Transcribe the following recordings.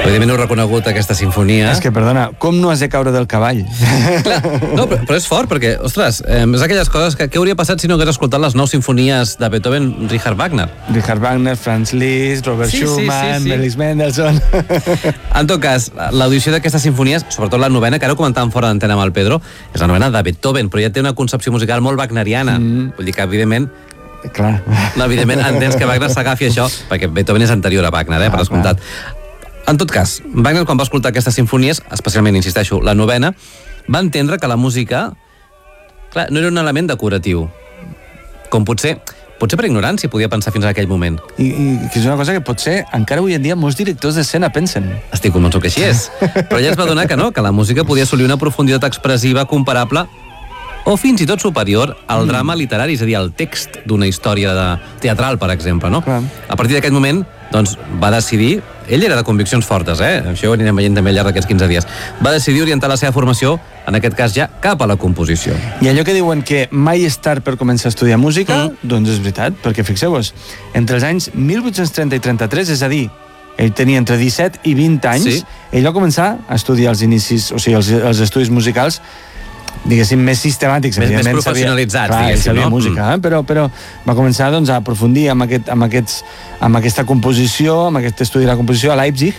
Evidentment heu reconegut aquesta sinfonia. És que, perdona, com no has de caure del cavall? Clar, no, però és fort, perquè, ostres, és aquelles coses que què hauria passat si no hagués escoltat les 9 sinfonies de Beethoven, Richard Wagner? Richard Wagner, Franz Liszt, Robert Schumann, Melis Mendelssohn... En tot cas, l'audició d'aquestes sinfonies, sobretot la novena, que ara ho comentàvem fora d'antena amb el Pedro, és la novena de Beethoven, però ja té una concepció musical molt wagneriana. Vull dir que, evidentment, clar. No, evidentment, entens que Wagner s'agafi això, perquè Beethoven és anterior a Wagner, per descomptat. En tot cas, Wagner, quan va escoltar aquestes sinfonies, especialment, insisteixo, la novena, va entendre que la música, clar, no era un element decoratiu. Com potser per ignorància podia pensar fins a aquell moment. I que és una cosa que potser encara avui en dia molts directors d'escena pensen. Estic convençut que així és. Però ella es va adonar que no, que la música podia assolir una profunditat expressiva comparable o fins i tot superior al drama literari, és a dir, al text d'una història teatral, per exemple, no? Clar. A partir d'aquest moment, doncs, va decidir... Ell era de conviccions fortes, Això ho anirem veient també al llarg d'aquests 15 dies. Va decidir orientar la seva formació, en aquest cas ja, cap a la composició. I allò que diuen que mai és tard per començar a estudiar música, doncs és veritat, perquè fixeu-vos, entre els anys 1830 i 33, és a dir, ell tenia entre 17 i 20 anys, ell va començar a estudiar els inicis, o sigui, els estudis musicals, diguéssim, més sistemàtics. Més professionalitzats, diguéssim, no? Música, però va començar doncs, a aprofundir amb aquesta composició, amb aquest estudi de la composició a Leipzig,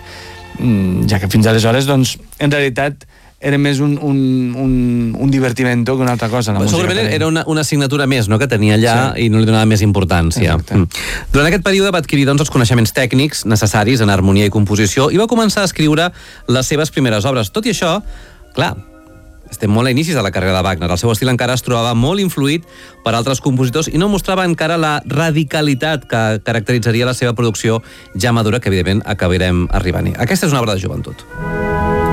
ja que fins aleshores, doncs, en realitat, era més un divertimento que una altra cosa. Segurament era una assignatura més, no?, que tenia allà i no li donava més importància. Durant aquest període va adquirir doncs, els coneixements tècnics necessaris en harmonia i composició i va començar a escriure les seves primeres obres. Tot i això, clar, estem molt a inicis de la carrera de Wagner. El seu estil encara es trobava molt influït per altres compositors i no mostrava encara la radicalitat que caracteritzaria la seva producció ja madura, que evidentment acabarem arribant-hi. Aquesta és una obra de joventut.